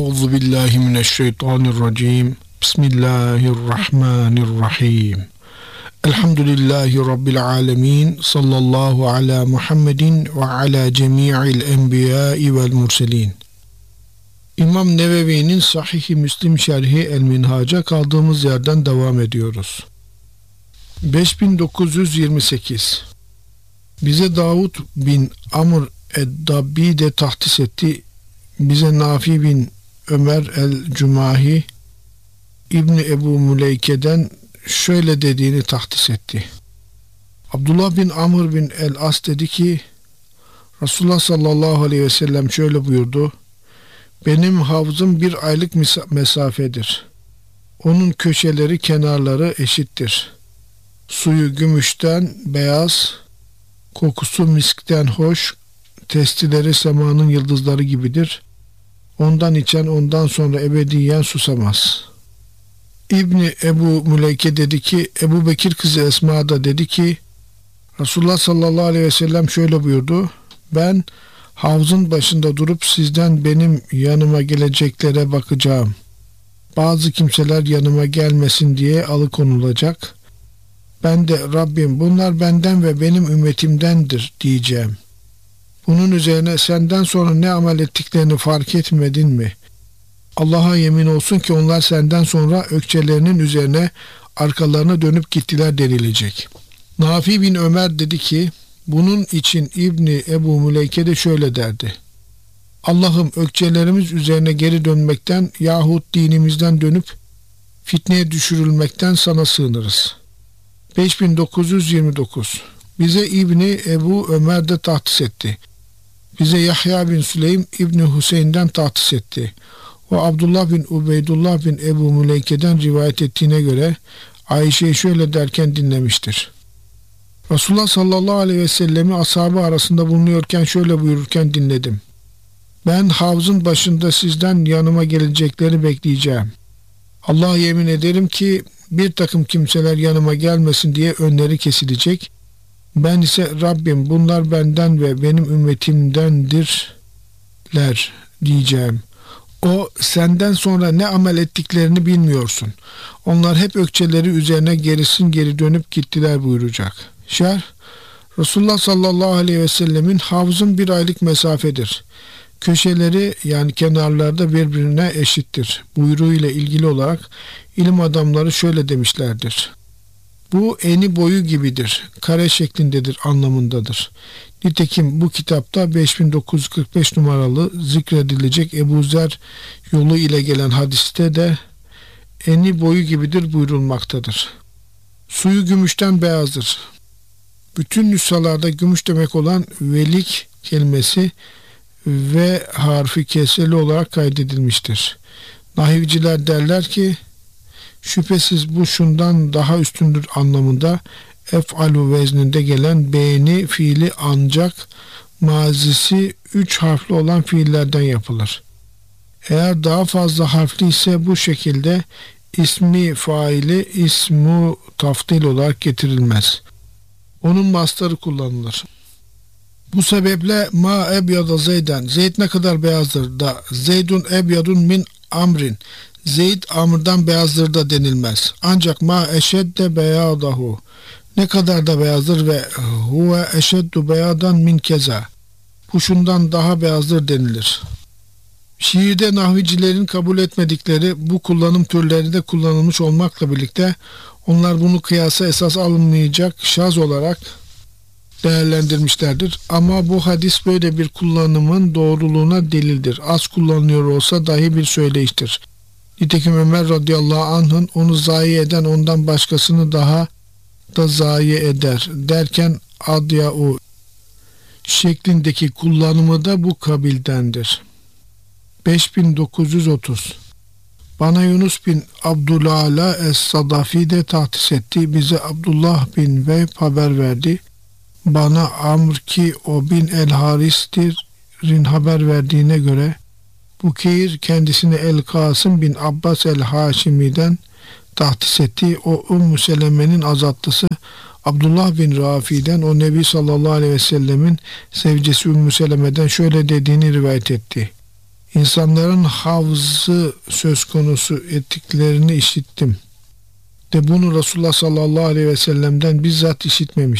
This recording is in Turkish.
Euzu billahi mineşşeytanirracim. Bismillahirrahmanirrahim. Elhamdülillahi Rabbil alemin. Sallallahu ala Muhammedin ve ala cemi'il enbiyai vel murselin. İmam Nevevi'nin Sahih-i Müslim şerhi El-Minhac'a kaldığımız yerden devam ediyoruz. 5928. Bize Davud bin Amr Eddabbi de tahdis etti. Bize Nafi bin Ömer el-Cumahi İbni Ebu Müleyke'den şöyle dediğini tahdis etti. Abdullah bin Amr bin el-As dedi ki, Resulullah sallallahu aleyhi ve sellem şöyle buyurdu: benim havzım bir aylık mesafedir. Onun köşeleri, kenarları eşittir. Suyu gümüşten beyaz, kokusu miskten hoş, testileri semanın yıldızları gibidir. Ondan içen ondan sonra ebediyen susamaz. İbni Ebu Müleyke dedi ki, Ebu Bekir kızı Esma da dedi ki, Resulullah sallallahu aleyhi ve sellem şöyle buyurdu: ben havzın başında durup sizden benim yanıma geleceklere bakacağım. Bazı kimseler yanıma gelmesin diye alıkonulacak. Ben de Rabbim bunlar benden ve benim ümmetimdendir diyeceğim. Bunun üzerine senden sonra ne amel ettiklerini fark etmedin mi? Allah'a yemin olsun ki onlar senden sonra ökçelerinin üzerine arkalarına dönüp gittiler denilecek. Nafi bin Ömer dedi ki, bunun için İbni Ebu Müleyke de şöyle derdi: Allah'ım ökçelerimiz üzerine geri dönmekten yahut dinimizden dönüp fitneye düşürülmekten sana sığınırız. 5929. Bize İbni Ebu Ömer de tahdis etti. Bize Yahya bin Süleym İbni Hüseyin'den tahdis etti. O Abdullah bin Ubeydullah bin Ebu Müleyke'den rivayet ettiğine göre Ayşe'yi şöyle derken dinlemiştir. Resulullah sallallahu aleyhi ve sellemi ashabı arasında bulunuyorken şöyle buyururken dinledim. Ben havzın başında sizden yanıma gelecekleri bekleyeceğim. Allah'a yemin ederim ki bir takım kimseler yanıma gelmesin diye önleri kesilecek. Ben ise Rabbim bunlar benden ve benim ümmetimdendirler diyeceğim. O senden sonra ne amel ettiklerini bilmiyorsun. Onlar hep ökçeleri üzerine geri dönüp gittiler buyuracak. Şerh: Resulullah sallallahu aleyhi ve sellemin havzın bir aylık mesafedir. Köşeleri yani kenarlarda birbirine eşittir buyruğu ile ilgili olarak ilim adamları şöyle demişlerdir. Bu eni boyu gibidir, kare şeklindedir anlamındadır. Nitekim bu kitapta 5945 numaralı zikredilecek Ebu Zer yolu ile gelen hadiste de eni boyu gibidir buyurulmaktadır. Suyu gümüşten beyazdır. Bütün nüshalarda gümüş demek olan velik kelimesi ve harfi kesreli olarak kaydedilmiştir. Nahivciler derler ki, şüphesiz bu şundan daha üstündür anlamında ef'alu vezninde gelen beğeni fiili ancak mazisi 3 harfli olan fiillerden yapılır. Eğer daha fazla harfli ise bu şekilde ismi faili ismu tafdil olarak getirilmez. Onun mastarı kullanılır. Bu sebeple ma ebyada Zeyden, Zeyd ne kadar beyazdır da Zeydun ebyadun min amrin, Zeyd Amr'dan beyazdır da denilmez. Ancak ma eşedde beyadahu, ne kadar da beyazdır ve huve eşeddu beyadan min keza, bu şundan daha beyazdır denilir. Şiirde nahvicilerin kabul etmedikleri bu kullanım türleri de kullanılmış olmakla birlikte onlar bunu kıyasa esas alınmayacak şaz olarak değerlendirmişlerdir. Ama bu hadis böyle bir kullanımın doğruluğuna delildir. Az kullanılıyor olsa dahi bir söyleyiştir. Nitekim Ömer radıyallahu anh'ın onu zayi eden ondan başkasını daha da zayi eder derken adya'u şeklindeki kullanımı da bu kabildendir. 5930. Bana Yunus bin Abdülala Es-Sadafi de tahdis etti. Bize Abdullah bin Vehb haber verdi. Bana Amr ki o bin el-Haris'in haber verdiğine göre Bukeyr kendisini El-Kasım bin Abbas el-Haşimi'den tahdis etti. O Ümmü Seleme'nin azatlısı Abdullah bin Rafi'den o Nebi sallallahu aleyhi ve sellemin sevcesi Ümmü Seleme'den şöyle dediğini rivayet etti. İnsanların havzı söz konusu ettiklerini işittim. De bunu Resulullah sallallahu aleyhi ve sellem'den bizzat işitmemiş.